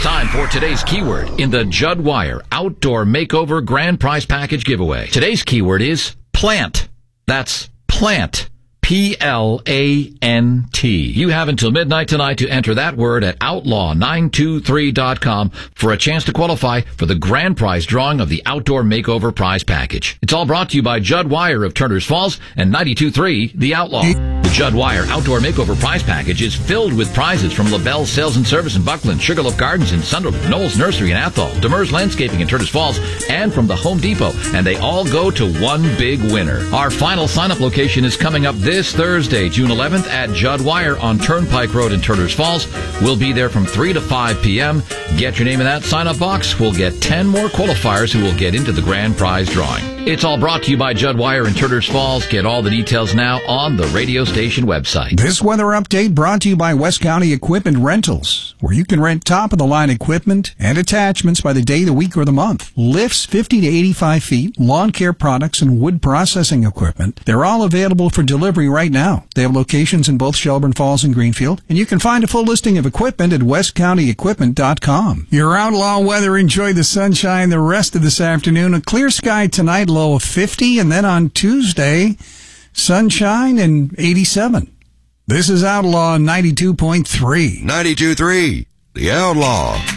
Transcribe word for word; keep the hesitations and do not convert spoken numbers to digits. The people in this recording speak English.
time for today's keyword in the Judd Wire Outdoor Makeover Grand Prize Package giveaway. Today's keyword is plant. That's plant. P L A N T. You have until midnight tonight to enter that word at outlaw nine two three dot com for a chance to qualify for the grand prize drawing of the Outdoor Makeover Prize Package. It's all brought to you by Judd Wire of Turners Falls and ninety-two point three The Outlaw. The Judd Wire Outdoor Makeover Prize Package is filled with prizes from LaBelle Sales and Service in Buckland, Sugarloaf Gardens in Sunderland, Knowles Nursery in Athol, Demers Landscaping in Turners Falls, and from the Home Depot. And they all go to one big winner. Our final sign-up location is coming up this Thursday, June eleventh at Judd Wire on Turnpike Road in Turners Falls. We'll be there from three to five p.m. Get your name in that sign-up box. We'll get ten more qualifiers who will get into the grand prize drawing. It's all brought to you by Judd Wire in Turners Falls. Get all the details now on the radio station website. This weather update brought to you by West County Equipment Rentals, where you can rent top-of-the-line equipment and attachments by the day, the week, or the month. Lifts fifty to eighty-five feet, lawn care products, and wood processing equipment. They're all available for delivery right now. They have locations in both Shelburne Falls and Greenfield, and you can find a full listing of equipment at west county equipment dot com. Your outlaw weather. Enjoy the sunshine the rest of this afternoon. A clear sky tonight, low of fifty, and then on Tuesday, sunshine and eighty-seven. This is Outlaw ninety-two point three. ninety-two point three, The Outlaw.